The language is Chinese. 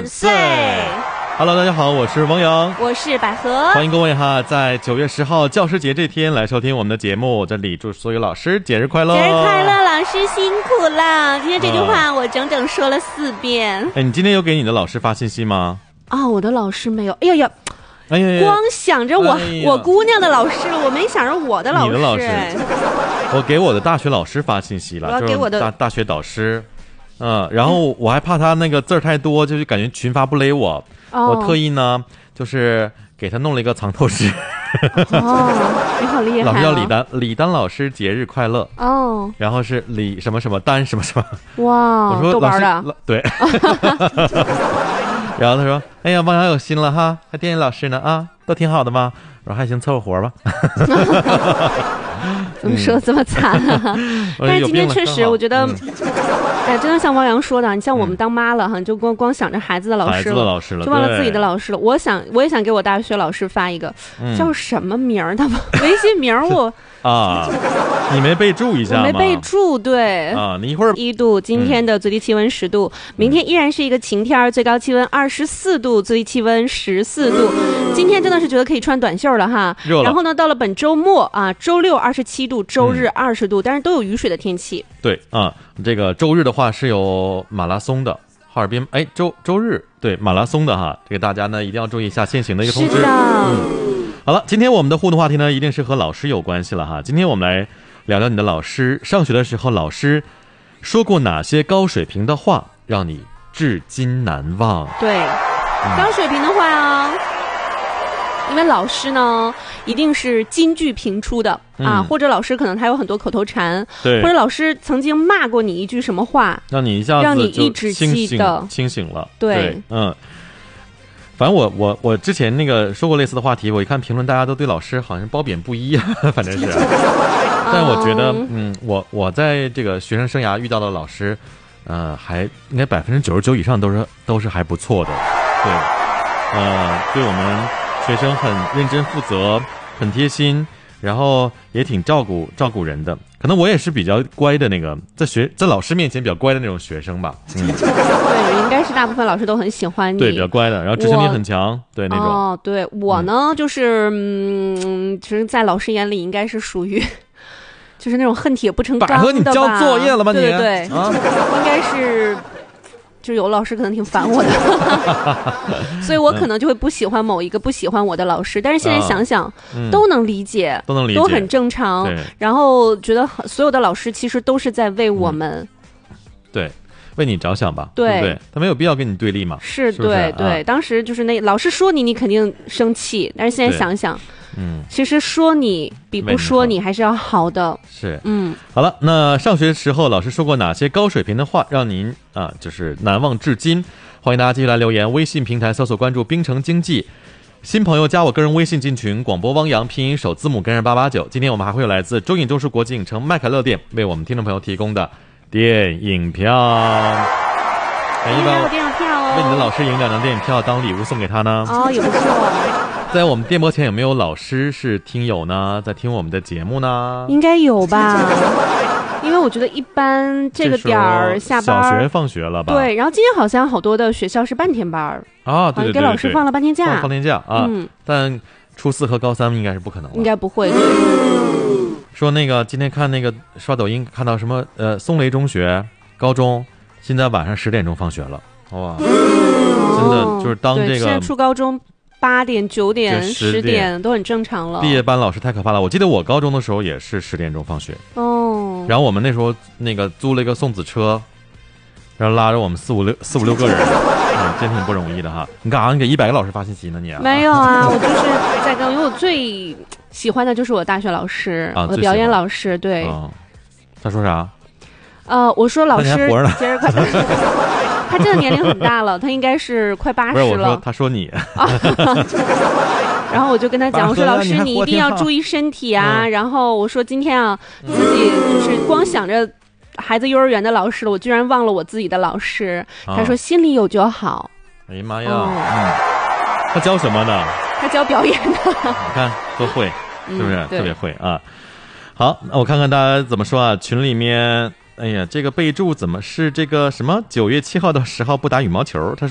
万岁 Hello， 大家好，我是王洋， 我是百合， 欢迎各位哈，在9月10号教师节这天来收听我们的节目。这里祝所有老师节日快乐！ 节日快乐，老师辛苦了。今天这句话我整整说了4遍。 哎，你今天有给你的老师发信息吗？ 啊、我的老师没有。哎呀呀！ 哎呀， 光想着我姑娘的老师了，我没想着我的老师。 你的老师，我给我的大学老师发信息了， 我要给我的大学导师，然后我还怕他那个字儿太多，就是感觉群发不勒我，我特意呢就是给他弄了一个藏头诗。 哦，你好厉害、哦！ 老师叫李丹老师节日快乐哦， 然后是李什么什么丹什么什么。 哇， 我说豆瓣的对。然后他说：“哎呀，王洋有心了哈，还惦记老师呢啊，都挺好的嘛。”我说：“还行，凑合活吧。” 怎么说这么惨啊？但是今天确实，我觉得，哎，真的像王洋说的，你像我们当妈了哈，你就光想着孩子的老师了，就忘了自己的老师了。我也想给我大学老师发一个，叫什么名儿？他微信名儿我。 啊，你没备注一下吗？ 我没备注，对啊，你一会儿 1度，今天的最低气温10度，明天依然是一个晴天，最高气温24度，最低气温14度。今天真的是觉得可以穿短袖了哈。然后呢，到了本周末啊，周6 27度，周日20度，但是都有雨水的天气。 对啊，这个周日的话是有马拉松的。哈尔滨周日对马拉松的哈，这个大家呢一定要注意一下现行的一个通知。 是的。 好了，今天我们的互动话题呢，一定是和老师有关系了哈。今天我们来聊聊你的老师，上学的时候老师说过哪些高水平的话，让你至今难忘？ 对，高水平的话啊，因为老师呢一定是金句频出的啊，或者老师可能他有很多口头禅， 对， 或者老师曾经骂过你一句什么话， 让你一下子让你一直记得清醒了。 对， 反正我之前那个说过类似的话题，我一看评论，大家都对老师好像褒贬不一啊，反正是。但我觉得，我在这个学生生涯遇到的老师，还应该99%以上都是还不错的，对，对我们学生很认真负责，很贴心，然后也挺照顾人的。可能我也是比较乖的那个，在老师面前比较乖的那种学生吧。对， 应该是大部分老师都很喜欢你， 对，比较乖的，然后执行力很强，对那种。 哦，对我呢，就是其实，在老师眼里应该是属于，就是那种恨铁不成钢的吧。 百合，你交作业了吗？ 对对， 应该是。就有老师可能挺烦我的，所以我可能就会不喜欢某一个不喜欢我的老师。但是现在想想，都能理解，都很正常。然后觉得所有的老师其实都是在为我们， 对，为你着想吧， 对不对？他没有必要跟你对立嘛。 是， 不是对对。当时就是那老师说你肯定生气，但是现在想想。其实说你比不说你还是要好的。 是，好了，那上学时候老师说过哪些高水平的话，让您就是难忘至今？欢迎大家继续来留言，微信平台搜索关注冰城经济，新朋友加我个人微信进群，广播汪洋拼音首字母跟着889。今天我们还会有来自中影中枢国际影城麦凯乐店为我们听众朋友提供的电影票。 电影票为你的老师赢2张电影票当礼物送给他呢。 也不错。 在我们电波前有没有老师是听友呢？在听我们的节目呢？ 应该有吧，因为我觉得一般这个点儿下班， 小学放学了吧？ 对，然后今天好像好多的学校是半天班啊，对， 给老师放了半天假， 放天假啊。但初4和高3应该是不可能了， 应该不会。 说那个今天看那个刷抖音看到什么松雷中学高中现在晚上10点钟放学了，哇，真的就是当这个现在初高中。8点、9点、10点都很正常了。 毕业班老师太可怕了，我记得我高中的时候也是10点钟放学。然后我们那时候那个租了一个送子车，然后拉着我们4、5、6个人，真挺不容易的哈。你干啥？你给100个老师发信息呢你？ 没有啊，我就是在因为我最喜欢的就是我大学老师，我的表演老师。对， 他说啥？ 我说老师节日快乐。他真的年龄很大了，他应该是快80了。 不是，我说他说你。 然后我就跟他讲，我说老师你一定要注意身体啊。然后我说今天啊，自己就是光想着孩子幼儿园的老师了，我居然忘了我自己的老师。他说心里有就好。 哎呀妈呀！他教什么的？ 他教表演的。 你看多会，是不是特别会啊？好，那我看看大家怎么说啊？群里面。哎呀，这个备注怎么是这个什么9月7号到10号不打羽毛球？他说。